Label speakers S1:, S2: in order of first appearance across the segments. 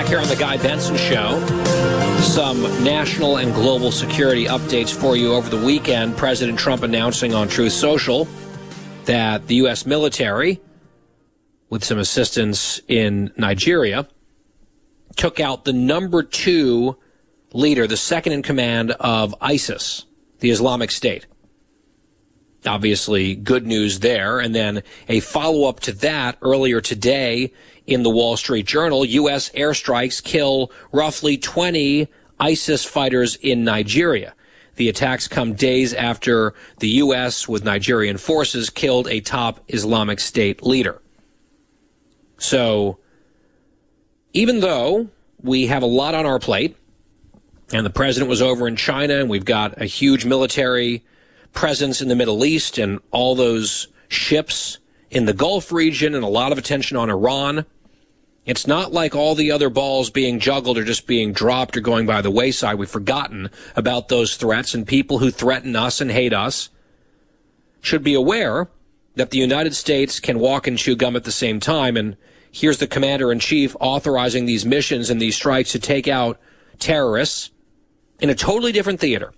S1: Here on the Guy Benson Show, some national and global security updates for you over the weekend. President Trump announcing on Truth Social that the U.S. military, with some assistance in Nigeria, took out the number 2 leader, the second in command of ISIS, the Islamic State. Obviously, good news there. And then a follow-up to that earlier today in the Wall Street Journal, U.S. airstrikes kill roughly 20 ISIS fighters in Nigeria. The attacks come days after the U.S. with Nigerian forces killed a top Islamic State leader. So, even though we have a lot on our plate, and the president was over in China, and we've got a huge military presence in the Middle East, and all those ships in the Gulf region, and a lot of attention on Iran, it's not like all the other balls being juggled or just being dropped or going by the wayside. We've forgotten about those threats, and people who threaten us and hate us should be aware that the United States can walk and chew gum at the same time. And here's the commander-in-chief authorizing these missions and these strikes to take out terrorists in a totally different theater.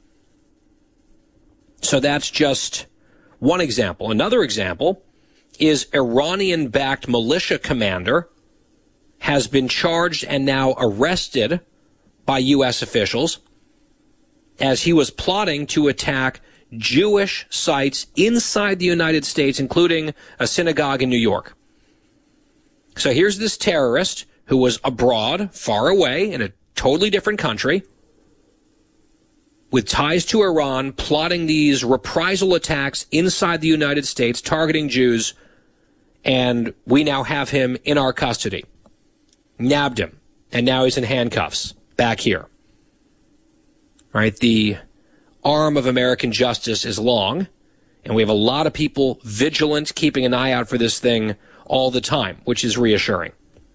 S1: So that's just one example. Another example is Iranian-backed militia commander has been charged and now arrested by U.S. officials as he was plotting to attack Jewish sites inside the United States, including a synagogue in New York. So here's this terrorist who was abroad, far away, in a totally different country, with ties to Iran, plotting these reprisal attacks inside the United States, targeting Jews, and we now have him in our custody. Nabbed him, and now he's in handcuffs back here. All right, the arm of American justice is long, and we have a lot of people vigilant, keeping an eye out for this thing all the time, which is reassuring.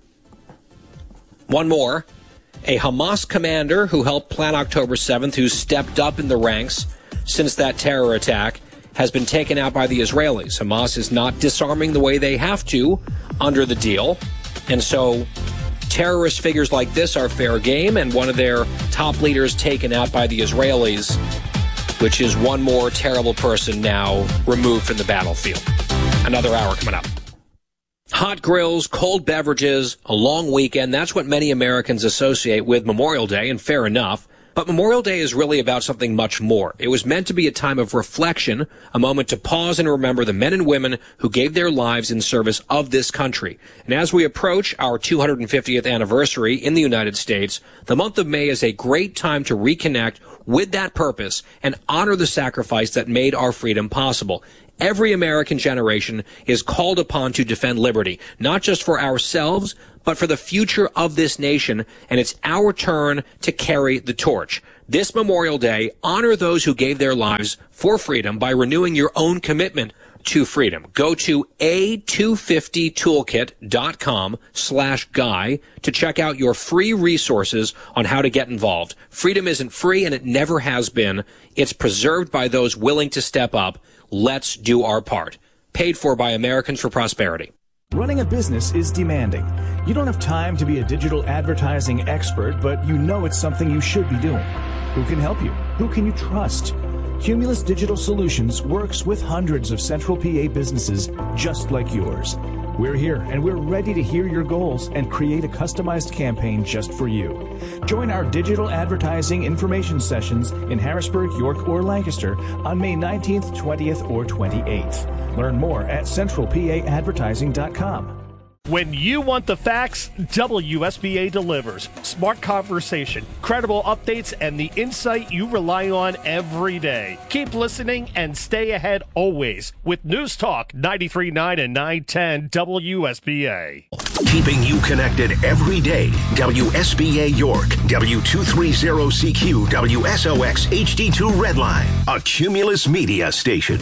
S1: One more. A Hamas commander who helped plan October 7th, who stepped up in the ranks since that terror attack, has been taken out by the Israelis. Hamas is not disarming the way they have to under the deal, and so terrorist figures like this are fair game, and one of their top leaders taken out by the Israelis, which is one more terrible person now removed from the battlefield. Another hour coming up. Hot grills, cold beverages, a long weekend. That's what many Americans associate with Memorial Day, and fair enough. But Memorial Day is really about something much more. It was meant to be a time of reflection, a moment to pause and remember the men and women who gave their lives in service of this country. And as we approach our 250th anniversary in the United States, the month of May is a great time to reconnect with that purpose and honor the sacrifice that made our freedom possible. Every American generation is called upon to defend liberty, not just for ourselves, but for the future of this nation, and it's our turn to carry the torch. This Memorial Day, honor those who gave their lives for freedom by renewing your own commitment to freedom. Go to a250toolkit.com/guy to check out your free resources on how to get involved. Freedom isn't free, and it never has been. It's preserved by those willing to step up. Let's do our part. Paid for by Americans for Prosperity.
S2: Running a business is demanding. You don't have time to be a digital advertising expert, but you know it's something you should be doing. Who can help you? Who can you trust? Cumulus Digital Solutions works with hundreds of Central PA businesses just like yours. We're here and we're ready to hear your goals and create a customized campaign just for you. Join our digital advertising information sessions in Harrisburg, York, or Lancaster on May 19th, 20th, or 28th. Learn more at centralpaadvertising.com.
S3: When you want the facts, WSBA delivers. Smart conversation, credible updates, and the insight you rely on every day. Keep listening and stay ahead always with News Talk 93.9 and 910 WSBA.
S4: Keeping you connected every day. WSBA York, W230CQ, WSOX HD2 Redline, a Cumulus Media station.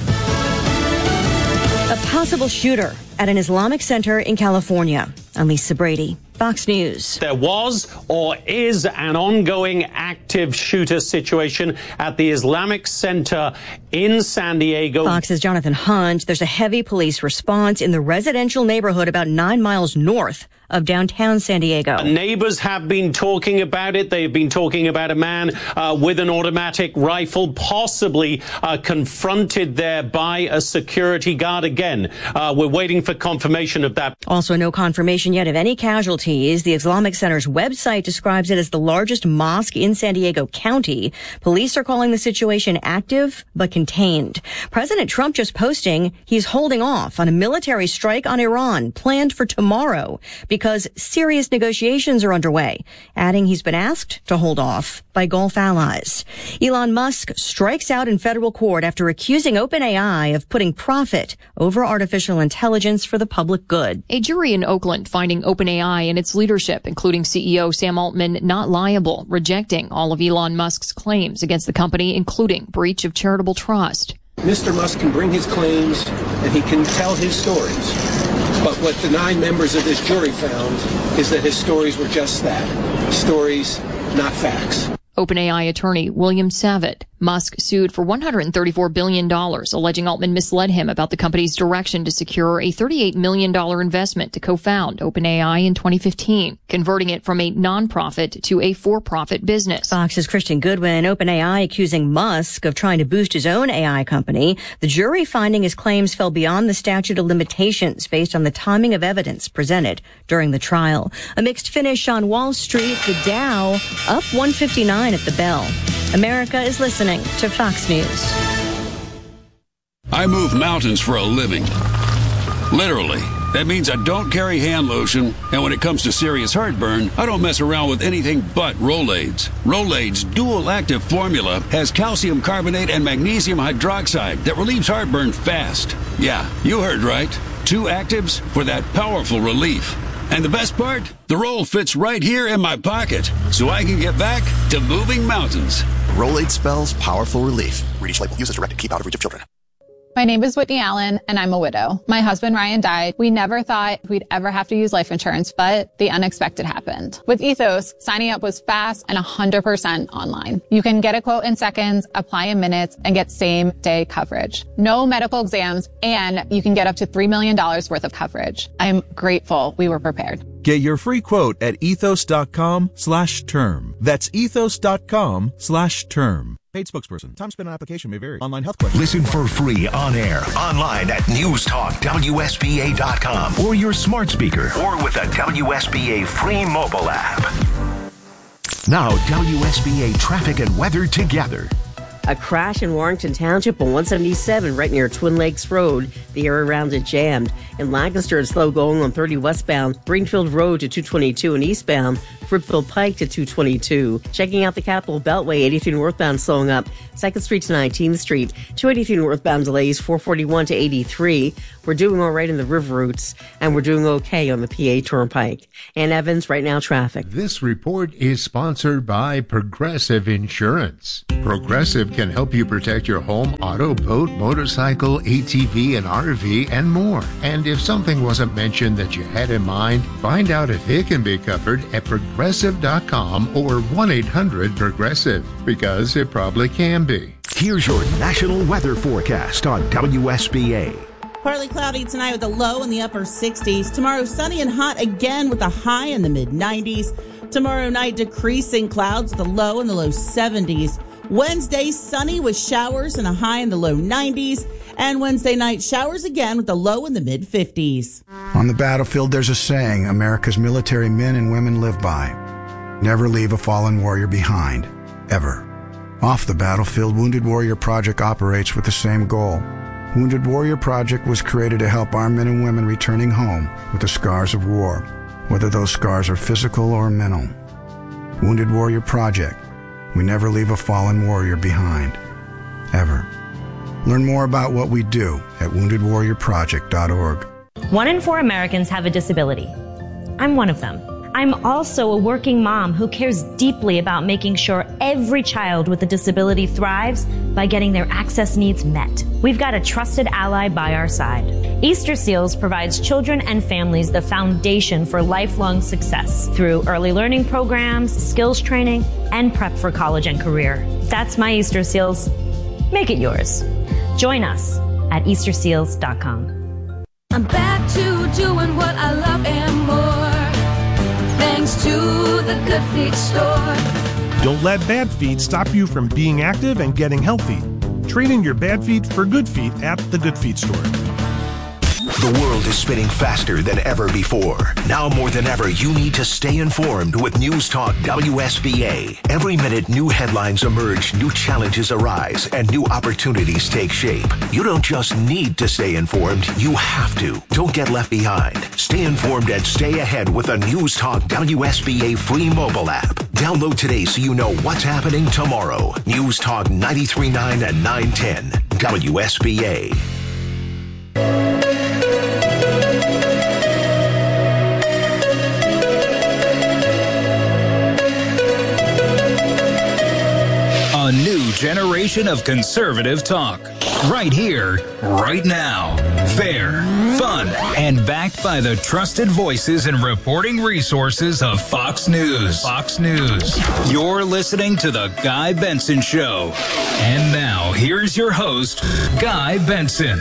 S5: A possible shooter at an Islamic center in California. I'm Lisa Brady, Fox News.
S6: There was or is an ongoing active shooter situation at the Islamic Center in San Diego.
S5: Fox's Jonathan Hunt. There's a heavy police response in the residential neighborhood about 9 miles north of downtown San Diego.
S6: Neighbors have been talking about it. They've been talking about a man with an automatic rifle, possibly confronted there by a security guard. Again, we're waiting for confirmation of that.
S5: Also, no confirmation yet of any casualties. The Islamic Center's website describes it as the largest mosque in San Diego County. Police are calling the situation active but contained. President Trump just posting he's holding off on a military strike on Iran planned for tomorrow because serious negotiations are underway, adding he's been asked to hold off by Gulf allies. Elon Musk strikes out in federal court after accusing OpenAI of putting profit over artificial intelligence for the public good.
S7: A jury in Oakland finding OpenAI and its leadership, including CEO Sam Altman, not liable, rejecting all of Elon Musk's claims against the company, including breach of charitable trust.
S8: Mr. Musk can bring his claims and he can tell his stories. But what the 9 members of this jury found is that his stories were just that. Stories, not facts.
S7: OpenAI attorney William Savitt. Musk sued for $134 billion, alleging Altman misled him about the company's direction to secure a $38 million investment to co-found OpenAI in 2015, converting it from a nonprofit to a for-profit business.
S5: Fox's Christian Goodwin, OpenAI accusing Musk of trying to boost his own AI company. The jury finding his claims fell beyond the statute of limitations based on the timing of evidence presented during the trial. A mixed finish on Wall Street, the Dow up 159 at the bell. America is listening to Fox News.
S9: I move mountains for a living. Literally. That means I don't carry hand lotion, and when it comes to serious heartburn, I don't mess around with anything but Rolaids. Rolaids' dual-active formula has calcium carbonate and magnesium hydroxide that relieves heartburn fast. Yeah, you heard right. 2 actives for that powerful relief. And the best part? The roll fits right here in my pocket, so I can get back to moving mountains.
S10: Rolade spells powerful relief. Read each label. Use as directed. Keep out of reach of children.
S11: My name is Whitney Allen, and I'm a widow. My husband, Ryan, died. We never thought we'd ever have to use life insurance, but the unexpected happened. With Ethos, signing up was fast and 100% online. You can get a quote in seconds, apply in minutes, and get same-day coverage. No medical exams, and you can get up to $3 million worth of coverage. I'm grateful we were prepared.
S12: Get your free quote at ethos.com/term. That's ethos.com/term. Paid spokesperson. Time spent on application may vary. Online health questions.
S4: Listen for free on air, online at newstalkwsba.com or your smart speaker or with the WSBA free mobile app. Now, WSBA traffic and weather together.
S13: A crash in Warrington Township on 177 right near Twin Lakes Road. The area around it jammed. In Lancaster, it's slow going on 30 westbound, Greenfield Road to 222 and eastbound, Fruitville Pike to 222. Checking out the Capitol Beltway, 83 northbound slowing up, 2nd Street to 19th Street, 283 northbound delays, 441 to 83. We're doing all right in the river routes, and we're doing okay on the PA Turnpike. Ann Evans, right now traffic.
S14: This report is sponsored by Progressive Insurance. Progressive can help you protect your home, auto, boat, motorcycle, ATV, and RV, and more. And if something wasn't mentioned that you had in mind, find out if it can be covered at Progressive.com or 1-800-PROGRESSIVE, because it probably can be.
S4: Here's your national weather forecast on WSBA.
S15: Partly cloudy tonight with a low in the upper 60s. Tomorrow, sunny and hot again with a high in the mid-90s. Tomorrow night, decreasing clouds with a low in the low 70s. Wednesday, sunny with showers and a high in the low 90s. And Wednesday night, showers again with a low in the mid-50s.
S16: On the battlefield, there's a saying America's military men and women live by. Never leave a fallen warrior behind. Ever. Off the battlefield, Wounded Warrior Project operates with the same goal. Wounded Warrior Project was created to help our men and women returning home with the scars of war, whether those scars are physical or mental. Wounded Warrior Project. We never leave a fallen warrior behind. Ever. Learn more about what we do at woundedwarriorproject.org.
S17: 1 in 4 Americans have a disability. I'm one of them. I'm also a working mom who cares deeply about making sure every child with a disability thrives by getting their access needs met. We've got a trusted ally by our side. Easter Seals provides children and families the foundation for lifelong success through early learning programs, skills training, and prep for college and career. That's my Easter Seals. Make it yours. Join us at easterseals.com.
S18: I'm back to doing what I love and more. thanks to the Good Feet store.
S19: Don't let bad feet stop you from being active and getting healthy. Trade in your bad feet for good feet at the Good Feet store.
S4: The world is spinning faster than ever before. Now more than ever, you need to stay informed with News Talk WSBA. Every minute, new headlines emerge, new challenges arise, and new opportunities take shape. You don't just need to stay informed, you have to. Don't get left behind. Stay informed and stay ahead with a News Talk WSBA free mobile app. Download today so you know what's happening tomorrow. News Talk 93.9 and 910 WSBA.
S20: A new generation of conservative talk. Right here, right now. Fair, fun, and backed by the trusted voices and reporting resources of Fox News. Fox News. You're listening to The Guy Benson Show. And now, here's your host, Guy Benson.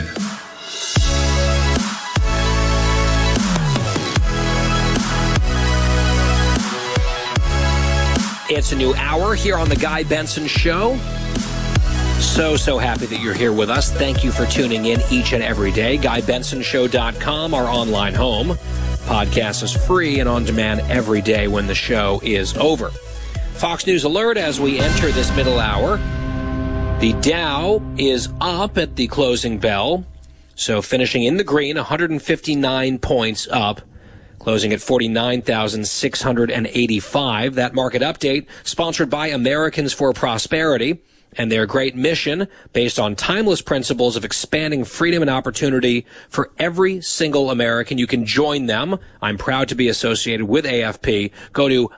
S1: It's a new hour here on The Guy Benson Show. So happy that you're here with us. Thank you for tuning in each and every day. GuyBensonShow.com, our online home. Podcast is free and on demand every day when the show is over. Fox News alert as we enter this middle hour. The Dow is up at the closing bell. So finishing in the green, 159 points up. Closing at 49,685. That market update sponsored by Americans for Prosperity and their great mission based on timeless principles of expanding freedom and opportunity for every single American. You can join them. I'm proud to be associated with AFP. Go to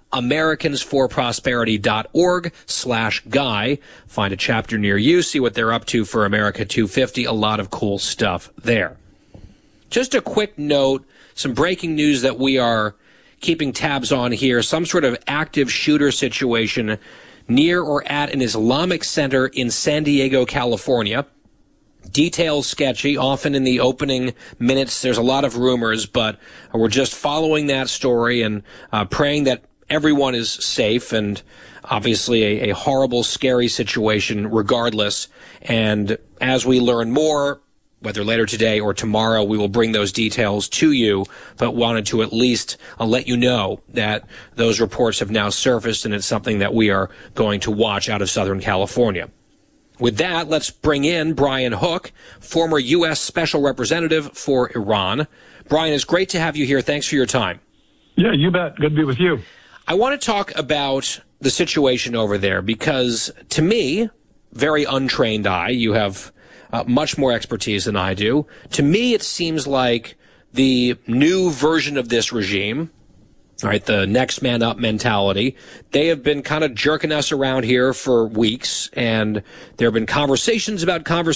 S1: americansforprosperity.org/guy. Find a chapter near you. See what they're up to for America 250. A lot of cool stuff there. Just a quick note. Some breaking news that we are keeping tabs on here. Some sort of active shooter situation near or at an Islamic center in San Diego, California. Details sketchy. Often in the opening minutes, there's a lot of rumors, but we're just following that story and praying that everyone is safe, and obviously a horrible, scary situation regardless. And as we learn more, whether later today or tomorrow, we will bring those details to you, but wanted to at least let you know that those reports have now surfaced, and it's something that we are going to watch out of Southern California. With that, let's bring in Brian Hook, former U.S. Special Representative for Iran. Brian, it's great to have you here. Thanks for your time.
S21: Yeah, you bet. Good to be with you.
S1: I want to talk about the situation over there because, to me, very untrained eye, you have much more expertise than I do. To me, it seems like the new version of this regime, right, the next man up mentality, they have been kind of jerking us around here for weeks, and there have been conversations about